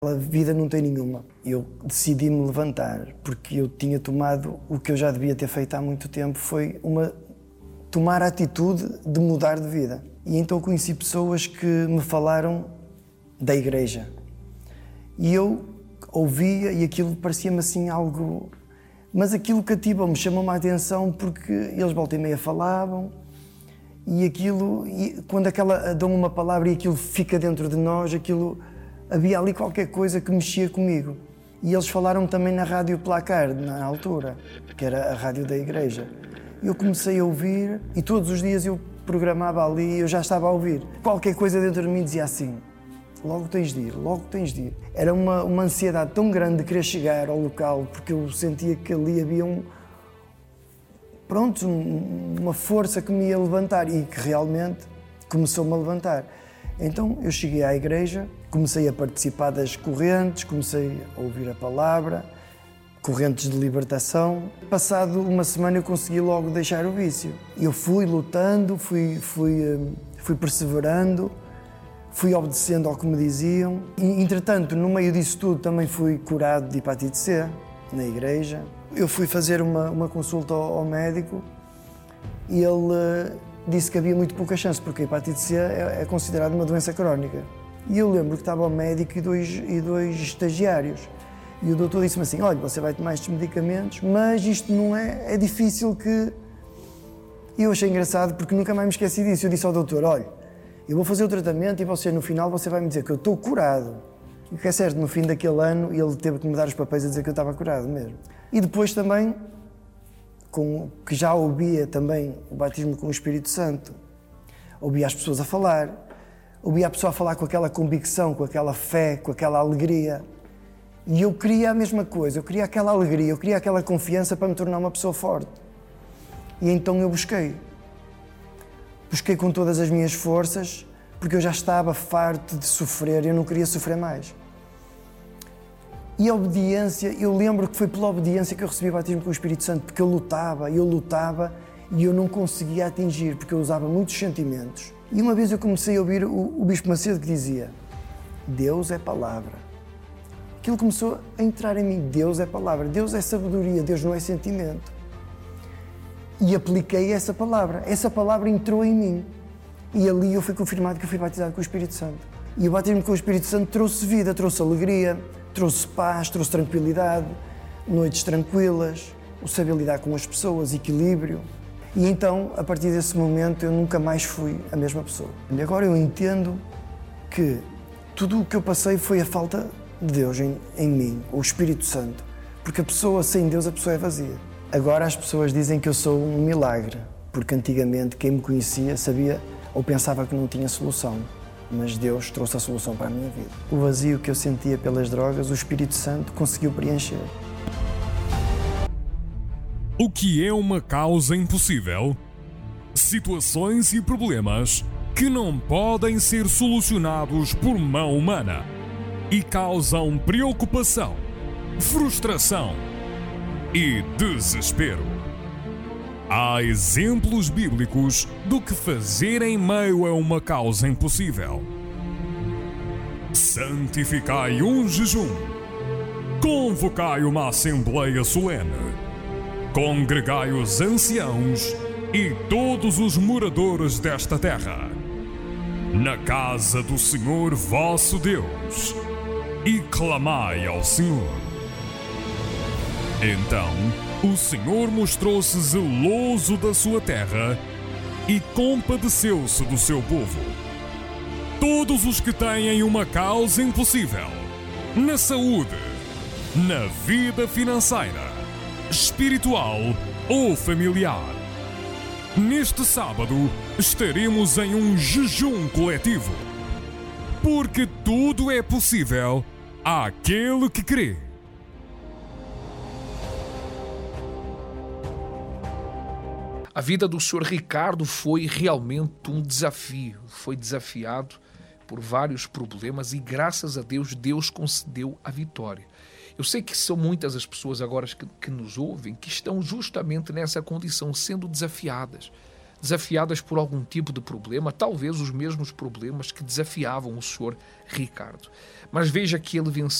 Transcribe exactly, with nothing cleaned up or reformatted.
A vida não tem nenhuma. Eu decidi me levantar porque eu tinha tomado o que eu já devia ter feito há muito tempo, foi uma, tomar a atitude de mudar de vida. E então conheci pessoas que me falaram da igreja. E eu ouvia e aquilo parecia-me assim algo... Mas aquilo cativou-me, chamou-me a atenção porque eles volta e meia falavam e aquilo, e quando aquela, dão uma palavra e aquilo fica dentro de nós, aquilo... Havia ali qualquer coisa que mexia comigo. E eles falaram também na Rádio Placar, na altura, que era a rádio da igreja. Eu comecei a ouvir e todos os dias eu programava ali e eu já estava a ouvir. Qualquer coisa dentro de mim dizia assim, logo tens de ir, logo tens de ir. Era uma, uma ansiedade tão grande de querer chegar ao local, porque eu sentia que ali havia um... Pronto, um, uma força que me ia levantar e que realmente começou-me a levantar. Então eu cheguei à igreja, comecei a participar das correntes, comecei a ouvir a palavra, correntes de libertação. Passado uma semana eu consegui logo deixar o vício. Eu fui lutando, fui, fui, fui perseverando, fui obedecendo ao que me diziam. E, entretanto, no meio disso tudo também fui curado de hepatite C, na igreja. Eu fui fazer uma, uma consulta ao, ao médico e ele... disse que havia muito pouca chance, porque a hepatite C é, é considerada uma doença crónica. E eu lembro que estava o médico e dois, e dois estagiários. E o doutor disse-me assim, olha, você vai tomar estes medicamentos, mas isto não é, é difícil que... E eu achei engraçado, porque nunca mais me esqueci disso. Eu disse ao doutor, olha, eu vou fazer o tratamento e você, no final, você vai me dizer que eu estou curado. E que é certo, no fim daquele ano, ele teve que me dar os papéis a dizer que eu estava curado mesmo. E depois também... Com, que já ouvia também o batismo com o Espírito Santo, ouvia as pessoas a falar, ouvia a pessoa a falar com aquela convicção, com aquela fé, com aquela alegria. E eu queria a mesma coisa, eu queria aquela alegria, eu queria aquela confiança para me tornar uma pessoa forte. E então eu busquei. Busquei com todas as minhas forças, porque eu já estava farto de sofrer, eu não queria sofrer mais. E a obediência, eu lembro que foi pela obediência que eu recebi o batismo com o Espírito Santo, porque eu lutava, eu lutava e eu não conseguia atingir, porque eu usava muitos sentimentos. E uma vez eu comecei a ouvir o, o Bispo Macedo que dizia, Deus é palavra. Aquilo começou a entrar em mim, Deus é palavra, Deus é sabedoria, Deus não é sentimento. E apliquei essa palavra, essa palavra entrou em mim. E ali eu fui confirmado que eu fui batizado com o Espírito Santo. E o batismo com o Espírito Santo trouxe vida, trouxe alegria, trouxe paz, trouxe tranquilidade, noites tranquilas, o saber lidar com as pessoas, equilíbrio. E então, a partir desse momento, eu nunca mais fui a mesma pessoa. E agora eu entendo que tudo o que eu passei foi a falta de Deus em, em mim, o Espírito Santo. Porque a pessoa, sem Deus, a pessoa é vazia. Agora as pessoas dizem que eu sou um milagre, porque antigamente quem me conhecia sabia ou pensava que não tinha solução. Mas Deus trouxe a solução para a minha vida. O vazio que eu sentia pelas drogas, o Espírito Santo conseguiu preencher. O que é uma causa impossível? Situações e problemas que não podem ser solucionados por mão humana e causam preocupação, frustração e desespero. Há exemplos bíblicos do que fazer em meio a uma causa impossível. Santificai um jejum. Convocai uma assembleia solene. Congregai os anciãos e todos os moradores desta terra, na casa do Senhor vosso Deus, e clamai ao Senhor. Então, o Senhor mostrou-se zeloso da sua terra e compadeceu-se do seu povo. Todos os que têm uma causa impossível, na saúde, na vida financeira, espiritual ou familiar, neste sábado estaremos em um jejum coletivo, porque tudo é possível àquele que crê. A vida do senhor Ricardo foi realmente um desafio. Foi desafiado por vários problemas e, graças a Deus, Deus concedeu a vitória. Eu sei que são muitas as pessoas agora que, que nos ouvem que estão justamente nessa condição, sendo desafiadas. desafiadas por algum tipo de problema, talvez os mesmos problemas que desafiavam o senhor Ricardo. Mas veja que ele venceu